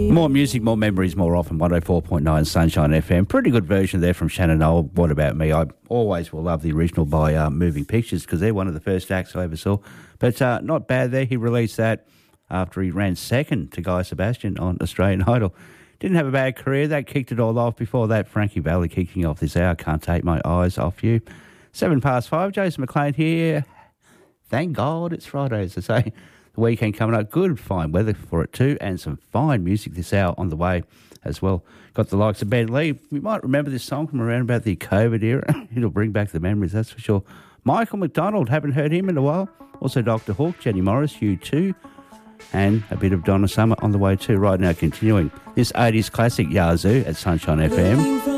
More music, more memories, more often. 104.9 Sunshine FM. Pretty good version there from Shannon Noel. What About Me? I always will love the original by Moving Pictures because they're one of the first acts I ever saw. But not bad there. He released that after he ran second to Guy Sebastian on Australian Idol. Didn't have a bad career. That kicked it all off. Before that, Frankie Valli kicking off this hour. Can't Take My Eyes Off You. 5:07. Jason McLean here. Thank God it's Friday, as I say. The weekend coming up. Good, fine weather for it too. And some fine music this hour on the way as well. Got the likes of Ben Lee. We might remember this song from around about the COVID era. It'll bring back the memories, that's for sure. Michael McDonald. Haven't heard him in a while. Also Dr. Hook, Jenny Morris, U2. And a bit of Donna Summer on the way too. Right now, continuing this 80s classic Yazoo at Sunshine FM.